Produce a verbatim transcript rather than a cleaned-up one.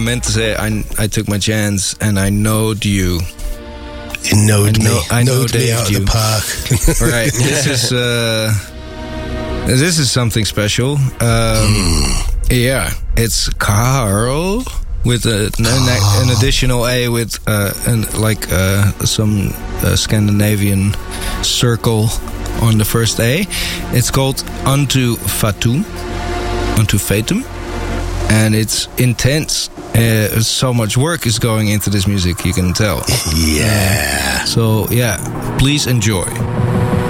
meant to say I, I took my chance and I knowed you. You knowed I know, me. I know knowed me out you. of the park. Right. This is uh, this is something special. Um, mm. Yeah, it's Carl with a, an, oh. an additional A with uh, an, like uh, some uh, Scandinavian circle on the first A. It's called Unto Fatum, Unto Fatum, and it's intense. Uh, so much work is going into this music, you can tell. Yeah. So, yeah, please enjoy.